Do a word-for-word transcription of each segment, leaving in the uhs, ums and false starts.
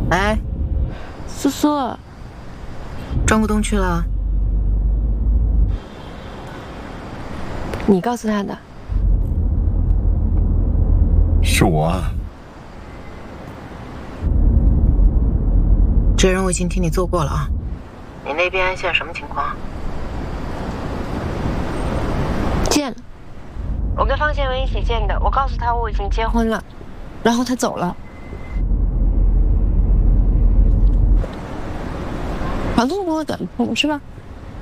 哎， 苏苏， 庄国栋去了。 你告诉他的。 是我啊。 这人我已经替你做过了啊。你那边现在什么情况？ 见了，我跟方建文一起见的。我告诉他我已经结婚了，然后他走了。长痛不如短痛，是吧？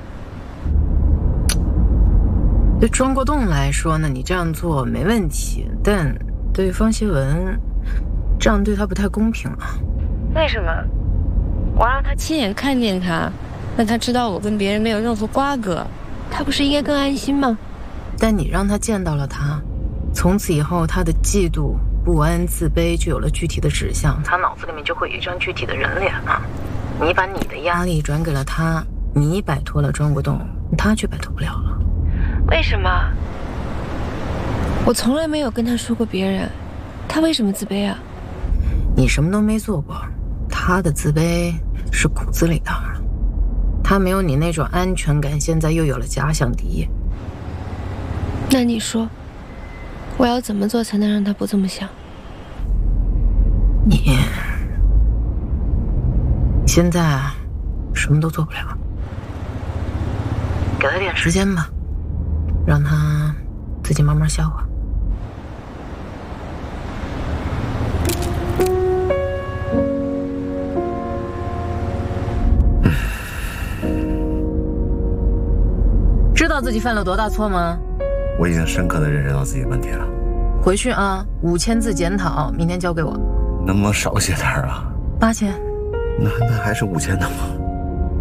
对庄国栋来说呢，你这样做没问题，但对方希文，这样对他不太公平啊。 为什么？我让他亲眼看见他，让他知道我跟别人没有任何瓜葛，他不是应该更安心吗？ 但你让他见到了他，从此以后他的嫉妒、不安、自卑就有了具体的指向，他脑子里面就会有一张具体的人脸啊。你把你的压力转给了他，你摆脱了庄国栋，他却摆脱不了了。 为什么？我从来没有跟他说过别人，他为什么自卑啊？ 你什么都没做过，他的自卑是骨子里的。他没有你那种安全感，现在又有了假想敌。 那你说，我要怎么做才能让他不这么想？ 你现在啊，什么都做不了，给他点时间吧，让他自己慢慢消化。知道自己犯了多大错吗？ 我已经深刻的认识到自己的问题了。 回去啊，五千字检讨，明天交给我。 能不能少写点啊？ 八千。 那那还是五千的吗？